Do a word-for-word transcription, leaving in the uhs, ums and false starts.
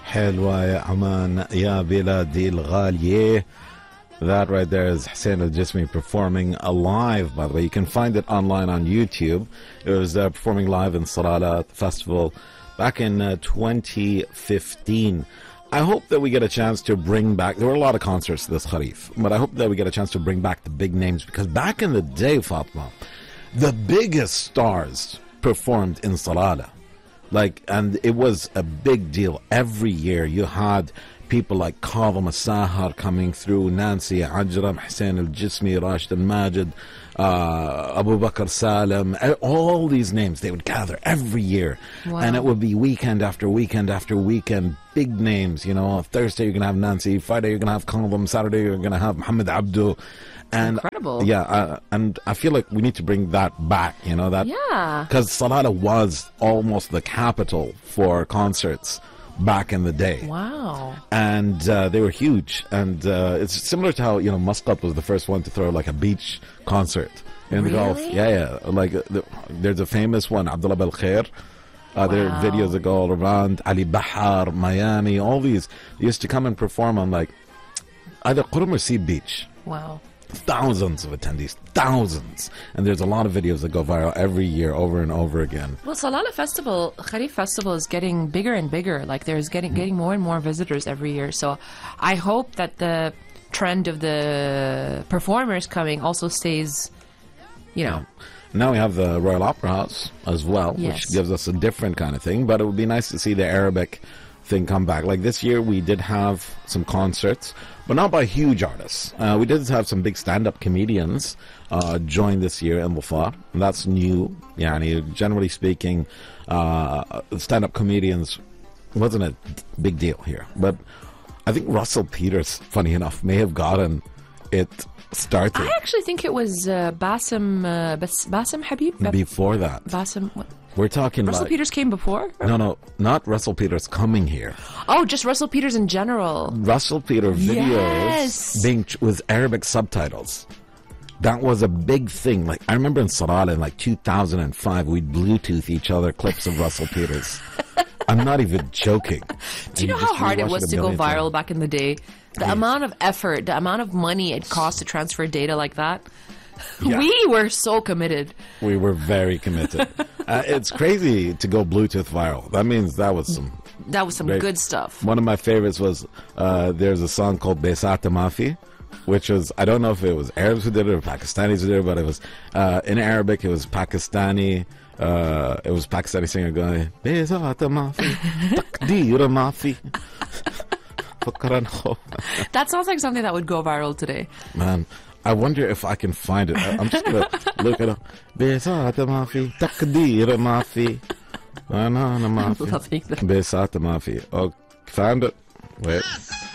حلوة يا عمان يا بلادي الغالية. That right there is Hussein Al-Jismi performing live, by the way. You can find it online on YouTube. It was uh, performing live in Salalah Festival back in uh, twenty fifteen. I hope that we get a chance to bring back, there were a lot of concerts this Kharif, but I hope that we get a chance to bring back the big names, because back in the day, Fatma, the biggest stars performed in Salalah. Like, and it was a big deal. Every year you had people like Kadhim Al-Sahar coming through, Nancy Ajram, Hussein Al-Jismi, Rashid Al-Majid, uh, Abu Bakr Salim, all these names, they would gather every year. Wow. And it would be weekend after weekend after weekend, big names, you know. Thursday you're going to have Nancy, Friday you're going to have Kadhim, Saturday you're going to have Muhammad Abdu. And incredible. Yeah, uh, and I feel like we need to bring that back, you know, that, yeah, because Salalah was almost the capital for concerts back in the day. Wow. And uh, they were huge. And uh, it's similar to how, you know, Muscat was the first one to throw like a beach concert in the really? Gulf. Yeah, yeah. Like uh, the, there's a famous one, Abdullah Bel Khair. Uh, wow. There are videos that go all around. Ali Bahar, Miami, all these. They used to come and perform on like either Qurum or Sea Beach. Wow. Thousands of attendees, thousands. And there's a lot of videos that go viral every year, over and over again. Well, Salalah Festival, Kharif Festival is getting bigger and bigger. Like there's getting getting more and more visitors every year. So I hope that the trend of the performers coming also stays, you know. Yeah. Now we have the Royal Opera House as well, yes, which gives us a different kind of thing. But it would be nice to see the Arabic thing come back. Like this year we did have some concerts, but not by huge artists. Uh, we did have some big stand-up comedians uh, join this year in Wafa. And that's new. Yani, generally speaking, uh, stand-up comedians wasn't a big deal here. But I think Russell Peters, funny enough, may have gotten it started. I actually think it was uh, Bassem, uh, Bas- Bassem Habib? Before that. Bassem, what? We're talking Russell like, Peters came before? No, no, not Russell Peters coming here. Oh, just Russell Peters in general. Russell Peters videos yes. being with Arabic subtitles. That was a big thing. Like I remember in Salalah in like two thousand five, we'd Bluetooth each other clips of Russell Peters. I'm not even joking. Do you know how hard it was to go viral times. Back in the day? The yes. amount of effort, the amount of money it cost to transfer data like that. Yeah. We were so committed. We were very committed. uh, it's crazy to go Bluetooth viral. That means that was some... That was some great, good stuff. One of my favorites was, uh, there's a song called Besat Mafi, which was, I don't know if it was Arabs who did it or Pakistanis who did it, but it was, uh, in Arabic, it was Pakistani, uh, it was Pakistani singer going, Besat Mafi, Takdir Mafi. That sounds like something that would go viral today. Man, I wonder if I can find it. I'm just going to look it up. Besat Mafi, Takdir Mafi. I'm loving that. Besat Mafi. Oh, found it. Wait.